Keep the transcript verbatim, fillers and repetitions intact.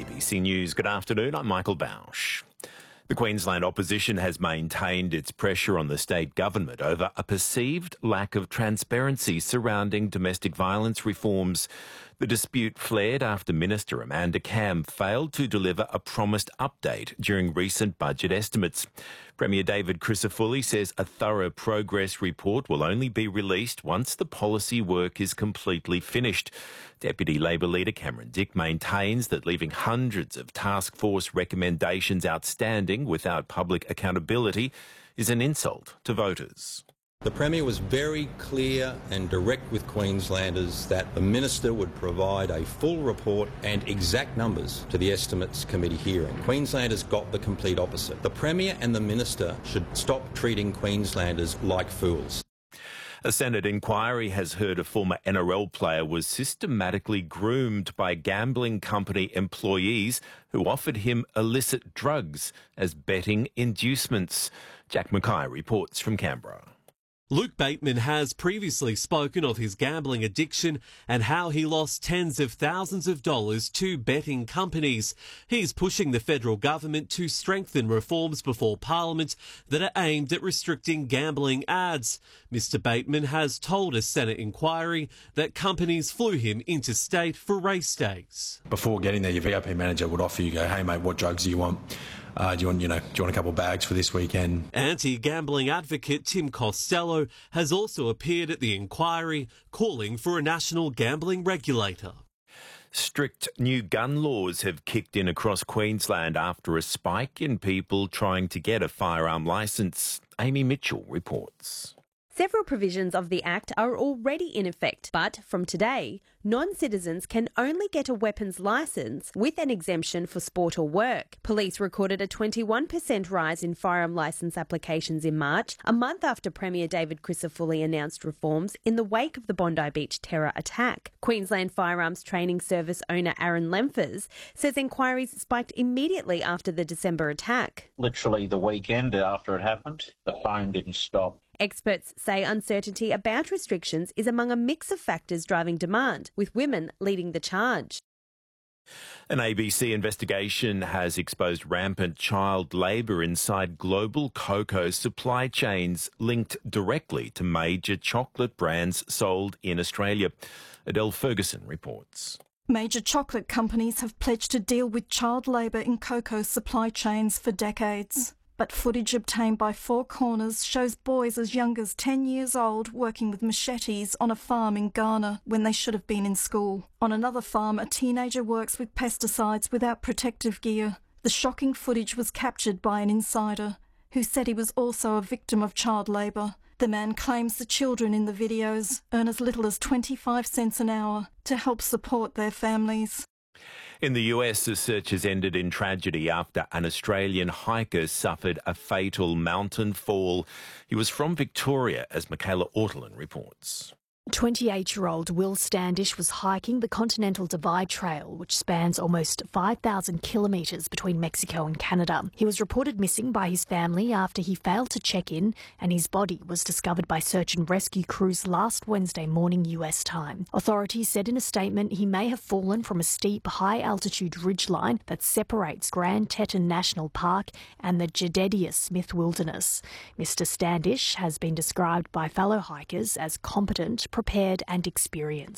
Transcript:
A B C News. Good afternoon, I'm Michael Bausch. The Queensland opposition has maintained its pressure on the state government over a perceived lack of transparency surrounding domestic violence reforms. The dispute flared after Minister Amanda Camm failed to deliver a promised update during recent budget estimates. Premier David Crisafulli says a thorough progress report will only be released once the policy work is completely finished. Deputy Labor leader Cameron Dick maintains that leaving hundreds of task force recommendations outstanding without public accountability is an insult to voters. The Premier was very clear and direct with Queenslanders that the Minister would provide a full report and exact numbers to the Estimates Committee hearing. Queenslanders got the complete opposite. The Premier and the Minister should stop treating Queenslanders like fools. A Senate inquiry has heard a former N R L player was systematically groomed by gambling company employees who offered him illicit drugs as betting inducements. Jack Mackay reports from Canberra. Luke Bateman has previously spoken of his gambling addiction and how he lost tens of thousands of dollars to betting companies. He's pushing the federal government to strengthen reforms before Parliament that are aimed at restricting gambling ads. Mister Bateman has told a Senate inquiry that companies flew him interstate for race days. Before getting there, your V I P manager would offer you, go, hey mate, what drugs do you want? Uh, do you want, you know, do you want a couple of bags for this weekend? Anti-gambling advocate Tim Costello has also appeared at the inquiry, calling for a national gambling regulator. Strict new gun laws have kicked in across Queensland after a spike in people trying to get a firearm licence. Amy Mitchell reports. Several provisions of the Act are already in effect, but from today, non-citizens can only get a weapons licence with an exemption for sport or work. Police recorded a twenty-one percent rise in firearm licence applications in March, a month after Premier David Crisafulli announced reforms in the wake of the Bondi Beach terror attack. Queensland Firearms Training Service owner Aaron Lemfers says inquiries spiked immediately after the December attack. Literally the weekend after it happened, the phone didn't stop. Experts say uncertainty about restrictions is among a mix of factors driving demand, with women leading the charge. An A B C investigation has exposed rampant child labour inside global cocoa supply chains linked directly to major chocolate brands sold in Australia. Adele Ferguson reports. Major chocolate companies have pledged to deal with child labour in cocoa supply chains for decades. But footage obtained by Four Corners shows boys as young as ten years old working with machetes on a farm in Ghana when they should have been in school. On another farm, a teenager works with pesticides without protective gear. The shocking footage was captured by an insider who said he was also a victim of child labour. The man claims the children in the videos earn as little as twenty-five cents an hour to help support their families. In the U S, the search has ended in tragedy after an Australian hiker suffered a fatal mountain fall. He was from Victoria, as Michaela Ortolin reports. twenty-eight-year-old Will Standish was hiking the Continental Divide Trail, which spans almost five thousand kilometres between Mexico and Canada. He was reported missing by his family after he failed to check in, and his body was discovered by search and rescue crews last Wednesday morning U S time. Authorities said in a statement he may have fallen from a steep, high-altitude ridgeline that separates Grand Teton National Park and the Jedediah Smith Wilderness. Mister Standish has been described by fellow hikers as competent, prepared and experienced.